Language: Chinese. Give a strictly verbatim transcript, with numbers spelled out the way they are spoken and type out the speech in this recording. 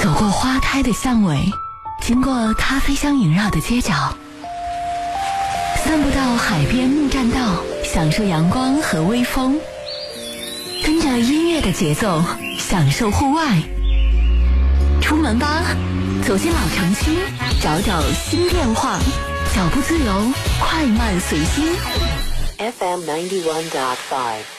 走过花开的巷尾，经过咖啡香萦绕的街角，散步到海边木栈道，享受阳光和微风，跟着音乐的节奏，享受户外。出门吧，走进老城区，找找新变化，脚步自由，快慢随心。 F M ninety one point five